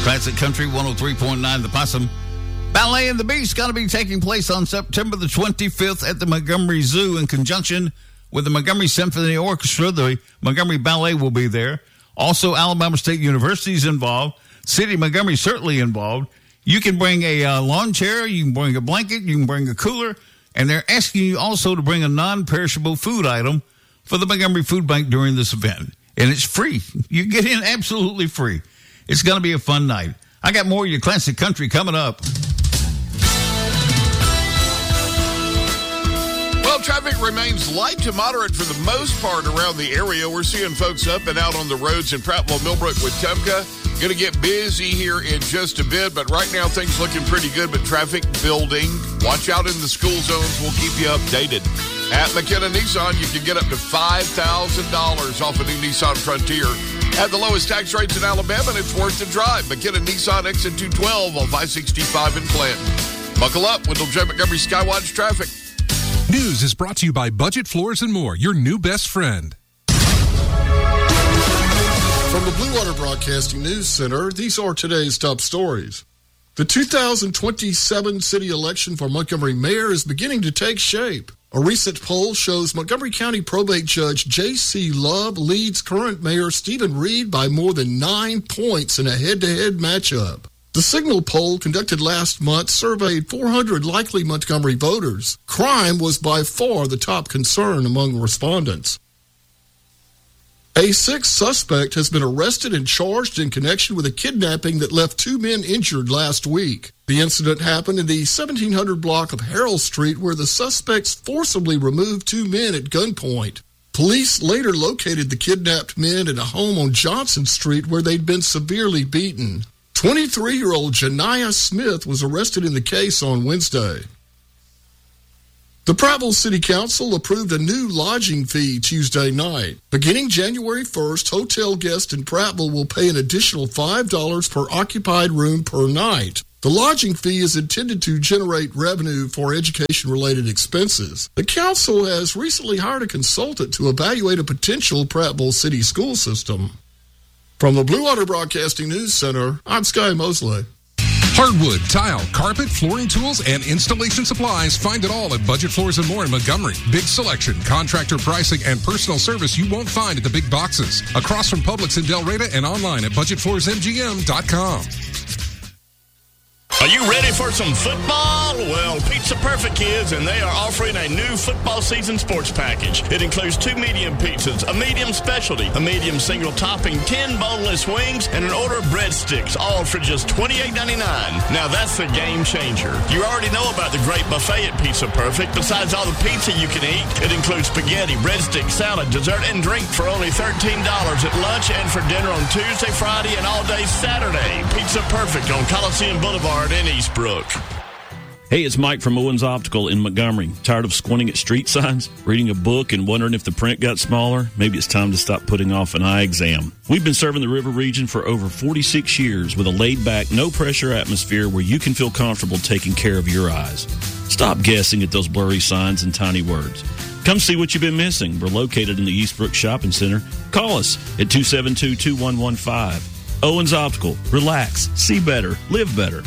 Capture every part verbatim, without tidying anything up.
Classic Country one oh three point nine The Possum. Ballet and the Beast going to be taking place on September the twenty-fifth at the Montgomery Zoo in conjunction with the Montgomery Symphony Orchestra. The Montgomery Ballet will be there. Also, Alabama State University is involved. City of Montgomery certainly involved. You can bring a uh, lawn chair. You can bring a blanket. You can bring a cooler. And they're asking you also to bring a non-perishable food item for the Montgomery Food Bank during this event. And it's free. You get in absolutely free. It's going to be a fun night. I got more of your classic country coming up. Well, traffic remains light to moderate for the most part around the area. We're seeing folks up and out on the roads in Prattville, Millbrook, Wetumpka. Going to get busy here in just a bit, but right now things looking pretty good, but traffic building. Watch out in the school zones. We'll keep you updated. At McKenna Nissan, you can get up to five thousand dollars off a new Nissan Frontier. At the lowest tax rates in Alabama, and it's worth the drive. McKenna Nissan Exit two twelve on five sixty-five in Clanton. Buckle up with J. Montgomery Skywatch traffic. News is brought to you by Budget Floors and More, your new best friend. From the Blue Water Broadcasting News Center, these are today's top stories. The two thousand twenty-seven city election for Montgomery mayor is beginning to take shape. A recent poll shows Montgomery County Probate Judge J C Love leads current Mayor Stephen Reed by more than nine points in a head-to-head matchup. The Signal poll conducted last month surveyed four hundred likely Montgomery voters. Crime was by far the top concern among respondents. A sixth suspect has been arrested and charged in connection with a kidnapping that left two men injured last week. The incident happened in the seventeen hundred block of Harold Street, where the suspects forcibly removed two men at gunpoint. Police later located the kidnapped men at a home on Johnson Street where they'd been severely beaten. twenty-three-year-old Janiyah Smith was arrested in the case on Wednesday. The Prattville City Council approved a new lodging fee Tuesday night. Beginning January first, hotel guests in Prattville will pay an additional five dollars per occupied room per night. The lodging fee is intended to generate revenue for education-related expenses. The council has recently hired a consultant to evaluate a potential Prattville City school system. From the Blue Water Broadcasting News Center, I'm Sky Mosley. Hardwood, tile, carpet, flooring tools, and installation supplies. Find it all at Budget Floors and More in Montgomery. Big selection, contractor pricing, and personal service you won't find at the big boxes. Across from Publix in Del Reyta and online at budget floors m g m dot com. Are you ready for some football? Well, Pizza Perfect is, and they are offering a new football season sports package. It includes two medium pizzas, a medium specialty, a medium single topping, ten boneless wings, and an order of breadsticks, all for just twenty-eight ninety-nine. Now that's the game changer. You already know about the great buffet at Pizza Perfect. Besides all the pizza you can eat, it includes spaghetti, breadsticks, salad, dessert, and drink for only thirteen dollars at lunch and for dinner on Tuesday, Friday, and all day Saturday. Pizza Perfect on Coliseum Boulevard in Eastbrook. Hey, it's Mike from Owens Optical in Montgomery. Tired of squinting at street signs, reading a book, and wondering if the print got smaller? Maybe it's time to stop putting off an eye exam. We've been serving the River region for over forty-six years with a laid-back, no-pressure atmosphere where you can feel comfortable taking care of your eyes. Stop guessing at those blurry signs and tiny words. Come see what you've been missing. We're located in the Eastbrook Shopping Center. Call us at two seven two, two one one five. Owens Optical. Relax. See better. Live better.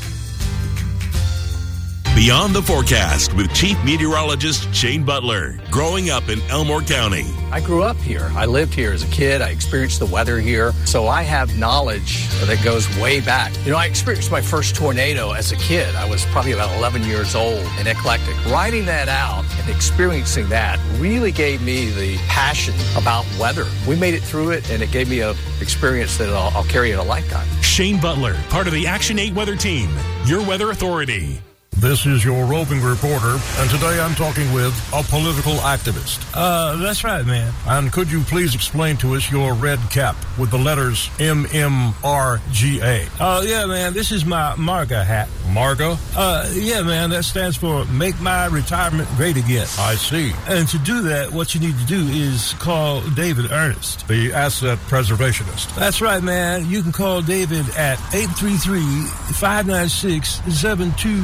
Beyond the Forecast with Chief Meteorologist Shane Butler. Growing up in Elmore County. I grew up here. I lived here as a kid. I experienced the weather here. So I have knowledge that goes way back. You know, I experienced my first tornado as a kid. I was probably about eleven years old and eclectic. Writing that out and experiencing that really gave me the passion about weather. We made it through it, and it gave me an experience that I'll, I'll carry in a lifetime. Shane Butler, part of the Action eight Weather Team, your weather authority. This is your roving reporter, and today I'm talking with a political activist. Uh, that's right, man. And could you please explain to us your red cap with the letters M M R G A? Oh, yeah, man, this is my MARGA hat. MARGA? Uh, yeah, man, that stands for Make My Retirement Great Again. I see. And to do that, what you need to do is call David Ernest, the asset preservationist. That's right, man. You can call David at eight three three, five nine six, seven two three three.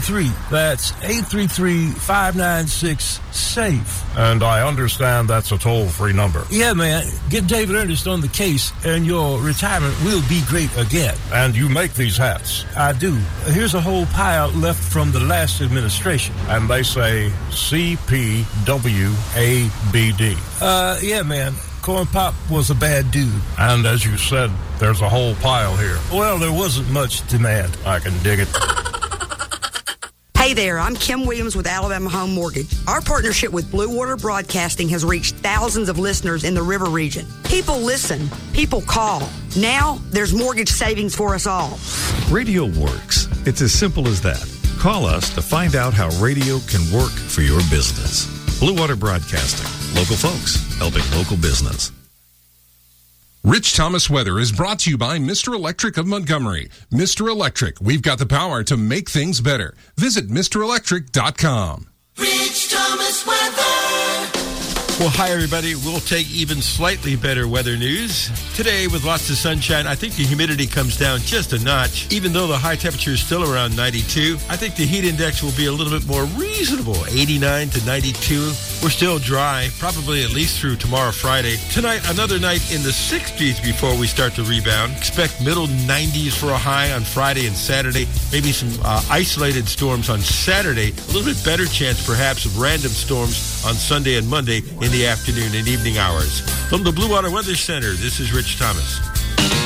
three. That's eight three three, five nine six, SAFE. And I understand that's a toll-free number. Yeah, man. Get David Ernest on the case, and your retirement will be great again. And you make these hats? I do. Here's a whole pile left from the last administration. And they say C P W A B D. Uh, yeah, man. Corn Pop was a bad dude. And as you said, there's a whole pile here. Well, there wasn't much demand. I can dig it. Hey there, I'm Kim Williams with Alabama Home Mortgage. Our partnership with Blue Water Broadcasting has reached thousands of listeners in the River region. People listen. People call. Now, there's mortgage savings for us all. Radio works. It's as simple as that. Call us to find out how radio can work for your business. Blue Water Broadcasting. Local folks helping local business. Rich Thomas Weather is brought to you by Mister Electric of Montgomery. Mister Electric, we've got the power to make things better. Visit Mister Electric dot com. Rich Thomas Weather. Well, hi, everybody. We'll take even slightly better weather news. Today, with lots of sunshine, I think the humidity comes down just a notch. Even though the high temperature is still around ninety-two, I think the heat index will be a little bit more reasonable, eighty-nine to ninety-two. We're still dry, probably at least through tomorrow, Friday. Tonight, another night in the sixties before we start to rebound. Expect middle nineties for a high on Friday and Saturday. Maybe some uh, isolated storms on Saturday. A little bit better chance, perhaps, of random storms on Sunday and Monday in the afternoon and evening hours. From the Blue Water Weather Center, this is Rich Thomas.